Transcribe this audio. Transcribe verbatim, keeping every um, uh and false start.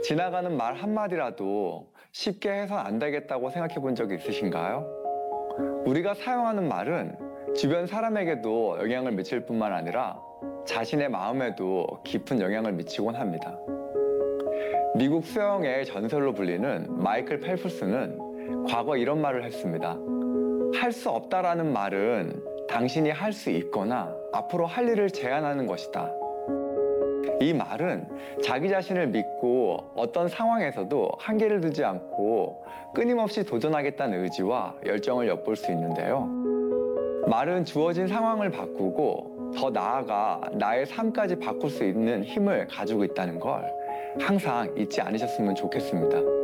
지나가는 말 한마디라도 쉽게 해선 안 되겠다고 생각해 본 적이 있으신가요? 우리가 사용하는 말은 주변 사람에게도 영향을 미칠 뿐만 아니라 자신의 마음에도 깊은 영향을 미치곤 합니다. 미국 수영의 전설로 불리는 마이클 펠프스는 과거 이런 말을 했습니다. 할 수 없다라는 말은 당신이 할 수 있거나 앞으로 할 일을 제안하는 것이다. 이 말은 자기 자신을 믿고 어떤 상황에서도 한계를 두지 않고 끊임없이 도전하겠다는 의지와 열정을 엿볼 수 있는데요. 말은 주어진 상황을 바꾸고 더 나아가 나의 삶까지 바꿀 수 있는 힘을 가지고 있다는 걸 항상 잊지 않으셨으면 좋겠습니다.